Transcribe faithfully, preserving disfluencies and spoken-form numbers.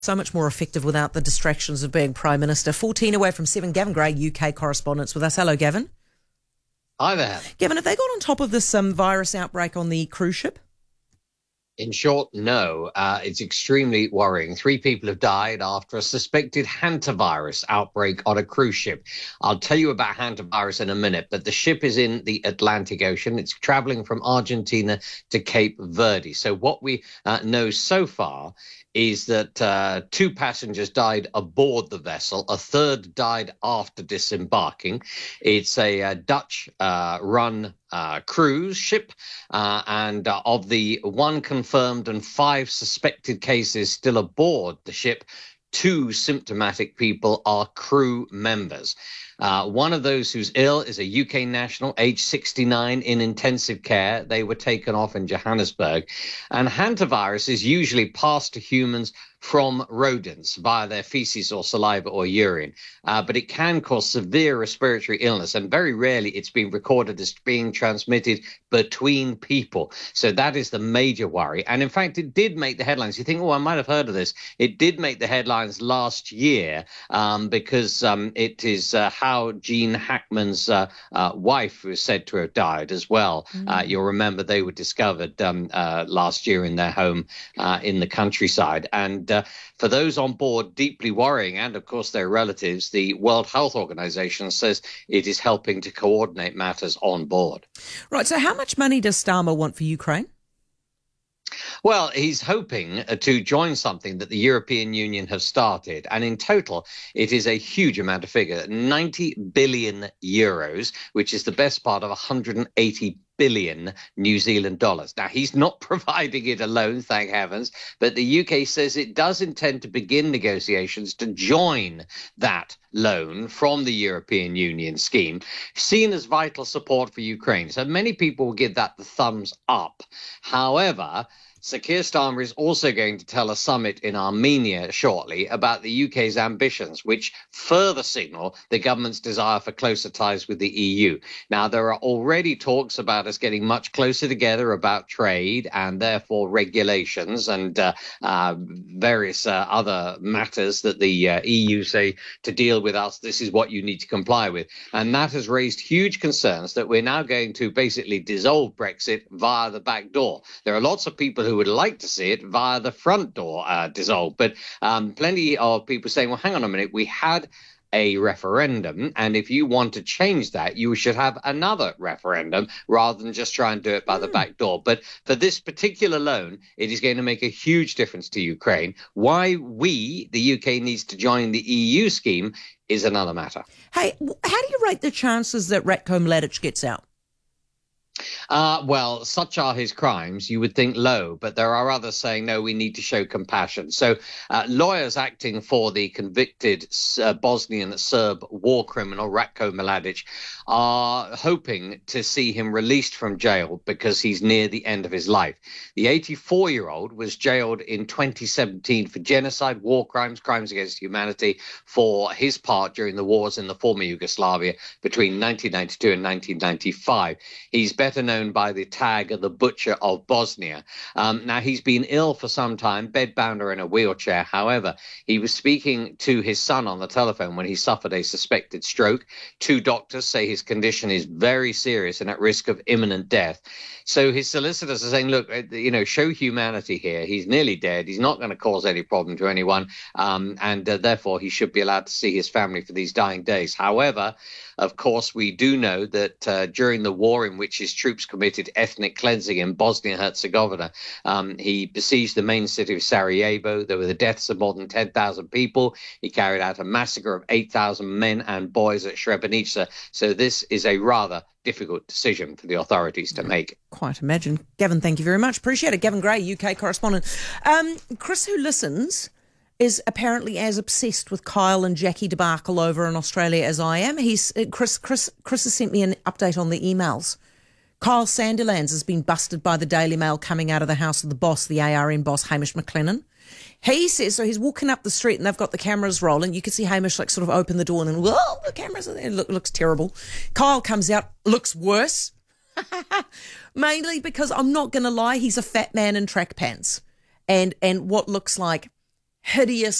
So much more effective without the distractions of being Prime Minister. fourteen away from seven, Gavin Gray, U K correspondent with us. Hello, Gavin. Hi there. Gavin, have they got on top of this um, virus outbreak on the cruise ship? In short, no. Uh, it's extremely worrying. Three people have died after a suspected hantavirus outbreak on a cruise ship. I'll tell you about hantavirus in a minute, but the ship is in the Atlantic Ocean. It's traveling from Argentina to Cape Verde. So what we uh, know so far is that uh, two passengers died aboard the vessel. A third died after disembarking. It's a uh, Dutch-run uh, uh, cruise ship, uh, and uh, of the one confirmed and five suspected cases still aboard the ship, two symptomatic people are crew members. Uh, one of those who's ill is a U K national, age sixty-nine, in intensive care. They were taken off in Johannesburg. And hantavirus is usually passed to humans from rodents via their feces or saliva or urine. Uh, but it can cause severe respiratory illness, and very rarely it's been recorded as being transmitted between people. So that is the major worry. And in fact, it did make the headlines. You think, oh, I might have heard of this. It did make the headlines last year um, because um, it is uh, how Gene Hackman's uh, uh, wife was said to have died as well. Mm. Uh, you'll remember they were discovered um, uh, last year in their home uh, in the countryside. And uh, for those on board, deeply worrying, and of course their relatives, the World Health Organization says it is helping to coordinate matters on board. Right, so how much money does Starmer want for Ukraine? Well, he's hoping to join something that the European Union have started. And in total, it is a huge amount of figure, ninety billion euros, which is the best part of one hundred eighty billion New Zealand dollars. Now, he's not providing it alone, thank heavens, but the U K says it does intend to begin negotiations to join that loan from the European Union scheme, seen as vital support for Ukraine. So many people will give that the thumbs up. However, Sir Keir Starmer is also going to tell a summit in Armenia shortly about the U K's ambitions, which further signal the government's desire for closer ties with the E U. Now, there are already talks about us getting much closer together about trade and therefore regulations and uh, uh, various uh, other matters that the uh, E U say to deal with us. This is what you need to comply with. And that has raised huge concerns that we're now going to basically dissolve Brexit via the back door. There are lots of people who who would like to see it via the front door uh, dissolved. But um, plenty of people saying, well, hang on a minute, we had a referendum, and if you want to change that, you should have another referendum rather than just try and do it by mm. the back door. But for this particular loan, it is going to make a huge difference to Ukraine. Why we, the U K, needs to join the E U scheme is another matter. Hey, how do you rate the chances that Ratko Mladic gets out? Uh, well, such are his crimes, you would think low, but there are others saying, no, we need to show compassion. So uh, lawyers acting for the convicted uh, Bosnian Serb war criminal Ratko Mladic are hoping to see him released from jail because he's near the end of his life. The eighty-four-year-old was jailed in twenty seventeen for genocide, war crimes, crimes against humanity for his part during the wars in the former Yugoslavia between nineteen ninety-two and nineteen ninety-five. He's better known by the tag of the Butcher of Bosnia. Um, now, he's been ill for some time, bedbound or in a wheelchair. However, he was speaking to his son on the telephone when he suffered a suspected stroke. Two doctors say his condition is very serious and at risk of imminent death. So his solicitors are saying, look, you know, show humanity here. He's nearly dead. He's not going to cause any problem to anyone. Um, and uh, therefore, he should be allowed to see his family for these dying days. However, of course, we do know that uh, during the war in which his troops committed ethnic cleansing in Bosnia and Herzegovina, um, he besieged the main city of Sarajevo. There were the deaths of more than ten thousand people. He carried out a massacre of eight thousand men and boys at Srebrenica. So this is a rather difficult decision for the authorities to make. Quite imagine. Gavin, thank you very much. Appreciate it. Gavin Gray, U K correspondent. Um, Chris, who listens, is apparently as obsessed with Kyle and Jackie debacle over in Australia as I am. He's Chris. Chris. Chris has sent me an update on the emails. Kyle Sandilands has been busted by the Daily Mail coming out of the house of the boss, the A R N boss, Hamish McLennan. He says, so he's walking up the street and they've got the cameras rolling. You can see Hamish like sort of open the door and then, whoa, the cameras are there. Look, looks terrible. Kyle comes out, looks worse. Mainly because I'm not going to lie, he's a fat man in track pants and, and what looks like hideous